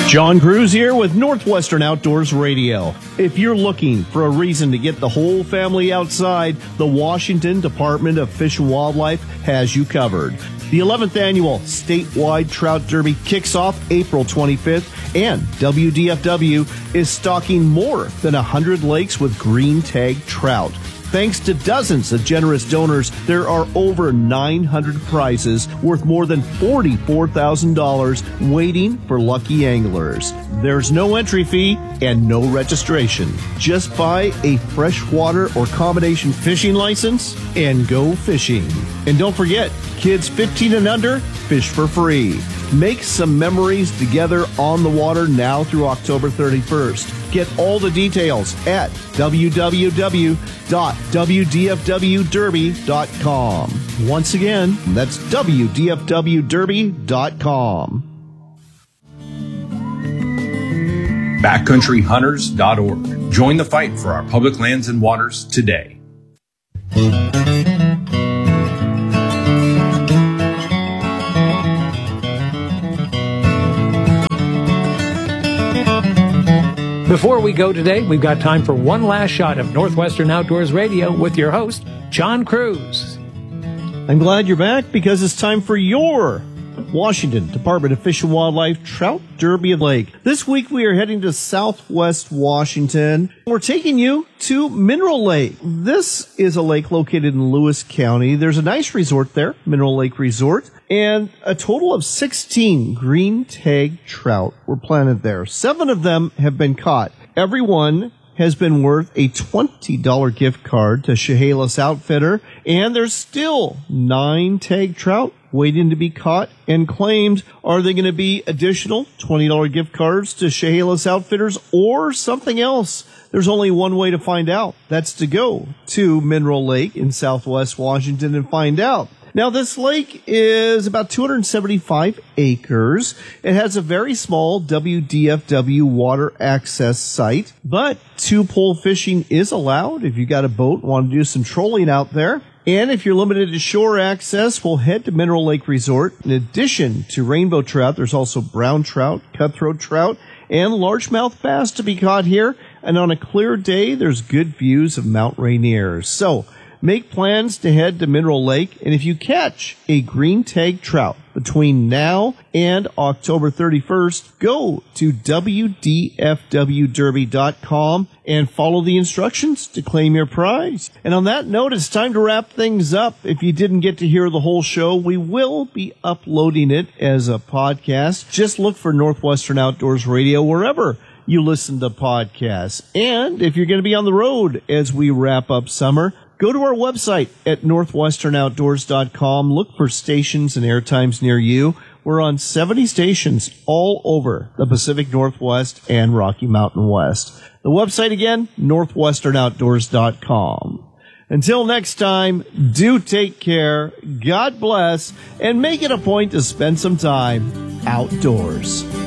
John Cruz here with Northwestern Outdoors Radio. If you're looking for a reason to get the whole family outside, the Washington Department of Fish and Wildlife has you covered. The 11th annual statewide trout derby kicks off April 25th, and WDFW is stocking more than 100 lakes with green tag trout. Thanks to dozens of generous donors, there are over 900 prizes worth more than $44,000 waiting for lucky anglers. There's no entry fee and no registration. Just buy a freshwater or combination fishing license and go fishing. And don't forget, kids 15 and under, fish for free. Make some memories together on the water now through October 31st. Get all the details at www.wdfwderby.com. Once again, that's wdfwderby.com. Backcountryhunters.org. Join the fight for our public lands and waters today. Before we go today, we've got time for one last shot of Northwestern Outdoors Radio with your host, John Cruz. I'm glad you're back because it's time for your Washington Department of Fish and Wildlife Trout Derby Lake. This week we are heading to Southwest Washington. We're taking you to Mineral Lake. This is a lake located in Lewis County. There's a nice resort there, Mineral Lake Resort, and a total of 16 green tag trout were planted there. 7 of them have been caught. Every one has been worth a $20 gift card to Chehalis Outfitter, and there's still 9 tag trout waiting to be caught and claimed. Are they going to be additional $20 gift cards to Chehalis Outfitters or something else? There's only one way to find out. That's to go to Mineral Lake in Southwest Washington and find out. Now, this lake is about 275 acres. It has a very small WDFW water access site, but 2-pole fishing is allowed if you got a boat and want to do some trolling out there. And if you're limited to shore access, we'll head to Mineral Lake Resort. In addition to rainbow trout, there's also brown trout, cutthroat trout, and largemouth bass to be caught here. And on a clear day, there's good views of Mount Rainier. So make plans to head to Mineral Lake, and if you catch a green tag trout between now and October 31st, go to wdfwderby.com and follow the instructions to claim your prize. And on that note, it's time to wrap things up. If you didn't get to hear the whole show, we will be uploading it as a podcast. Just look for Northwestern Outdoors Radio wherever you listen to podcasts. And if you're going to be on the road as we wrap up summer, go to our website at northwesternoutdoors.com. Look for stations and airtimes near you. We're on 70 stations all over the Pacific Northwest and Rocky Mountain West. The website again, northwesternoutdoors.com. Until next time, do take care, God bless, and make it a point to spend some time outdoors.